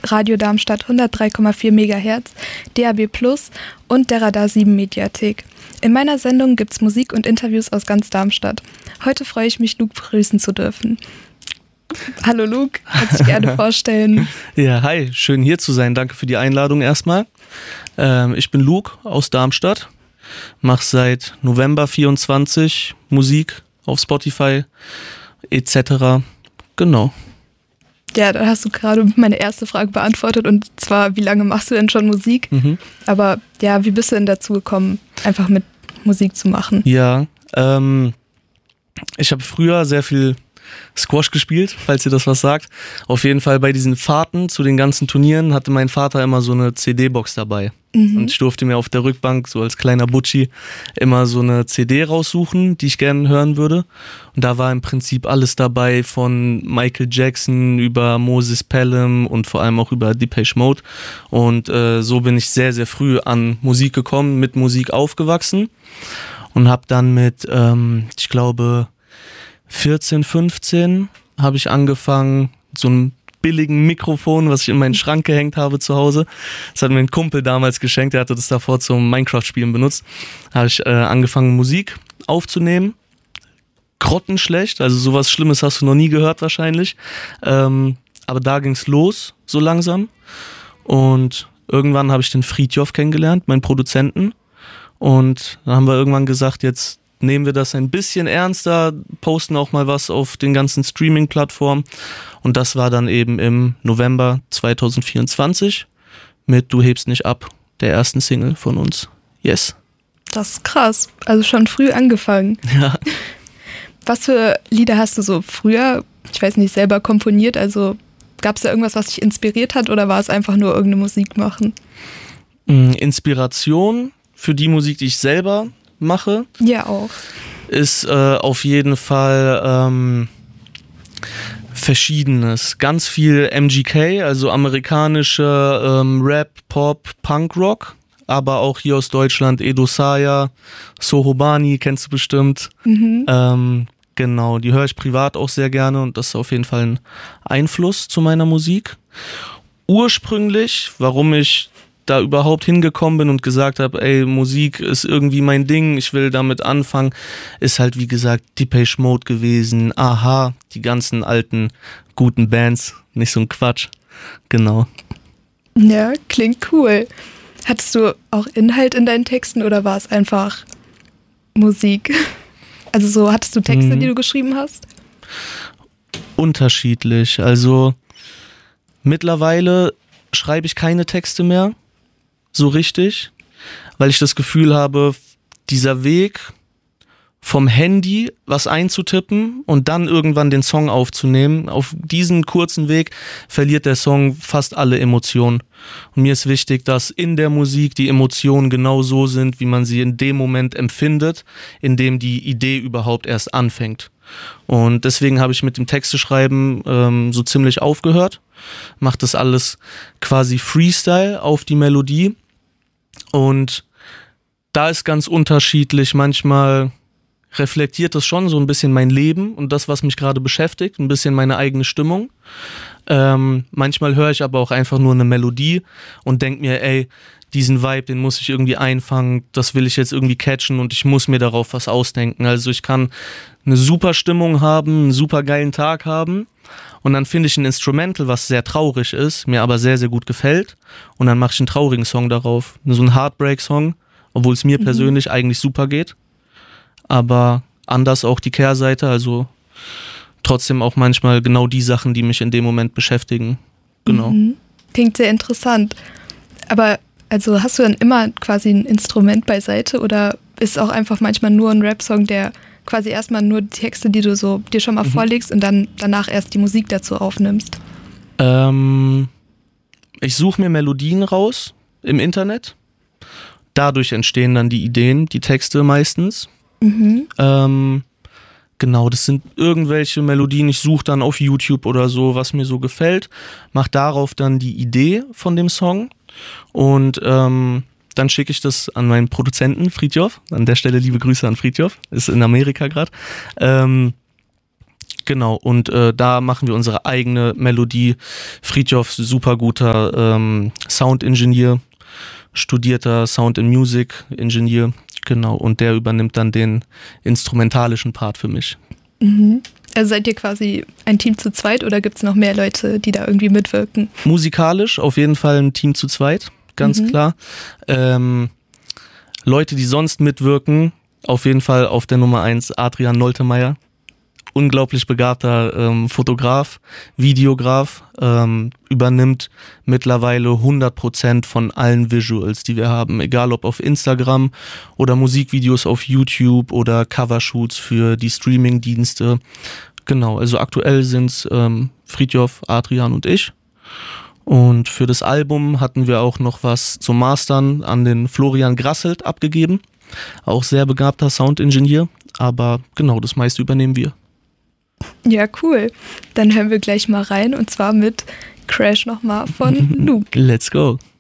Radio Darmstadt 103,4 MHz, DAB+ und der Radar 7 Mediathek. In meiner Sendung gibt's Musik und Interviews aus ganz Darmstadt. Heute freue ich mich, Luke begrüßen zu dürfen. Hallo Luke, kannst dich gerne vorstellen. Ja, hi, schön hier zu sein. Danke für die Einladung erstmal. Ich bin Luke aus Darmstadt, mache seit November 24 Musik auf Spotify etc. Genau. Ja, da hast du gerade meine erste Frage beantwortet, und zwar, wie lange machst du denn schon Musik? Aber ja, wie bist du denn dazu gekommen, einfach mit Musik zu machen? Ja, ich habe früher sehr viel Squash gespielt, falls ihr das was sagt. Auf jeden Fall bei diesen Fahrten zu den ganzen Turnieren hatte mein Vater immer so eine CD-Box dabei. Und ich durfte mir auf der Rückbank, so als kleiner Butschi, immer so eine CD raussuchen, die ich gerne hören würde. Und da war im Prinzip alles dabei, von Michael Jackson über Moses Pelham und vor allem auch über Depeche Mode. Und so bin ich sehr, sehr früh an Musik gekommen, mit Musik aufgewachsen und habe dann mit, ich glaube, 14, 15 habe ich angefangen, so ein billigen Mikrofon, was ich in meinen Schrank gehängt habe zu Hause. Das hat mir ein Kumpel damals geschenkt, der hatte das davor zum Minecraft-Spielen benutzt. Da habe ich angefangen, Musik aufzunehmen. Grottenschlecht, also sowas Schlimmes hast du noch nie gehört wahrscheinlich. Aber da ging's los, so langsam. Und irgendwann habe ich den Fridtjof kennengelernt, meinen Produzenten. Und dann haben wir irgendwann gesagt, jetzt nehmen wir das ein bisschen ernster, posten auch mal was auf den ganzen Streaming-Plattformen. Und das war dann eben im November 2024 mit Du hebst nicht ab, der ersten Single von uns. Yes. Das ist krass. Also schon früh angefangen. Ja. Was für Lieder hast du so früher, ich weiß nicht, selber komponiert? Also gab es da irgendwas, was dich inspiriert hat, oder war es einfach nur irgendeine Musik machen? Inspiration für die Musik, die ich selber mache. Ja, auch. Ist auf jeden Fall Verschiedenes. Ganz viel MGK, also amerikanische Rap, Pop, Punk-Rock, aber auch hier aus Deutschland Edo Saya, Sohobani, kennst du bestimmt. Genau, die höre ich privat auch sehr gerne und das ist auf jeden Fall ein Einfluss zu meiner Musik. Ursprünglich, warum ich da überhaupt hingekommen bin und gesagt habe, ey, Musik ist irgendwie mein Ding, ich will damit anfangen, ist halt wie gesagt Depeche Mode gewesen, Aha, die ganzen alten guten Bands, nicht so ein Quatsch, genau. Ja, klingt cool. Hattest du auch Inhalt in deinen Texten oder war es einfach Musik? Also so, hattest du Texte, die du geschrieben hast? Unterschiedlich, also mittlerweile schreibe ich keine Texte mehr, so richtig, weil ich das Gefühl habe, dieser Weg vom Handy was einzutippen und dann irgendwann den Song aufzunehmen, auf diesen kurzen Weg verliert der Song fast alle Emotionen. Und mir ist wichtig, dass in der Musik die Emotionen genau so sind, wie man sie in dem Moment empfindet, in dem die Idee überhaupt erst anfängt. Und deswegen habe ich mit dem Texteschreiben so ziemlich aufgehört, mache das alles quasi Freestyle auf die Melodie. Und da ist ganz unterschiedlich, manchmal reflektiert das schon so ein bisschen mein Leben und das, was mich gerade beschäftigt, ein bisschen meine eigene Stimmung. Manchmal höre ich aber auch einfach nur eine Melodie und denke mir, ey, diesen Vibe, den muss ich irgendwie einfangen, das will ich jetzt irgendwie catchen und ich muss mir darauf was ausdenken. Also ich kann eine super Stimmung haben, einen super geilen Tag haben und dann finde ich ein Instrumental, was sehr traurig ist, mir aber sehr, sehr gut gefällt und dann mache ich einen traurigen Song darauf, so einen Heartbreak-Song, obwohl es mir persönlich eigentlich super geht, aber anders auch die Kehrseite, also trotzdem auch manchmal genau die Sachen, die mich in dem Moment beschäftigen. Genau. Klingt sehr interessant. Aber also hast du dann immer quasi ein Instrument beiseite oder ist auch einfach manchmal nur ein Rap-Song, der quasi erstmal nur die Texte, die du so dir schon mal vorlegst und dann danach erst die Musik dazu aufnimmst? Ich suche mir Melodien raus im Internet. Dadurch entstehen dann die Ideen, die Texte meistens. Genau, das sind irgendwelche Melodien, ich suche dann auf YouTube oder so, was mir so gefällt, mache darauf dann die Idee von dem Song und dann schicke ich das an meinen Produzenten Fridtjof, an der Stelle liebe Grüße an Fridtjof, ist in Amerika gerade. Genau, und da machen wir unsere eigene Melodie. Fridtjof, super guter Sound-Ingenieur, studierter Sound and Music Ingenieur, genau, und der übernimmt dann den instrumentalischen Part für mich. Mhm. Also seid ihr quasi ein Team zu zweit oder gibt es noch mehr Leute, die da irgendwie mitwirken? Musikalisch auf jeden Fall ein Team zu zweit, ganz klar. Leute, die sonst mitwirken, auf jeden Fall auf der Nummer 1 Adrian Noltemeyer. Unglaublich begabter Fotograf, Videograf, übernimmt mittlerweile 100% von allen Visuals, die wir haben, egal ob auf Instagram oder Musikvideos auf YouTube oder Covershoots für die Streamingdienste. Genau, also aktuell sind es Fridtjof, Adrian und ich. Und für das Album hatten wir auch noch was zum Mastern an den Florian Grasselt abgegeben. Auch sehr begabter Soundingenieur, aber genau, das meiste übernehmen wir. Ja, cool. Dann hören wir gleich mal rein und zwar mit Crash nochmal von Luke. Let's go.